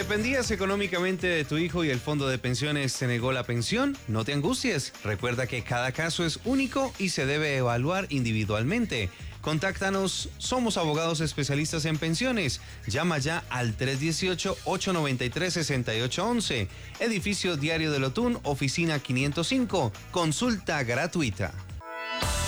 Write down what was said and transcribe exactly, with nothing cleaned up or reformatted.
¿Dependías económicamente de tu hijo y el fondo de pensiones te negó la pensión? No te angusties. Recuerda que cada caso es único y se debe evaluar individualmente. Contáctanos, somos abogados especialistas en pensiones. Llama ya al tres uno ocho, ocho nueve tres, seis ocho uno uno. Edificio Diario del Otún, oficina quinientos cinco. Consulta gratuita.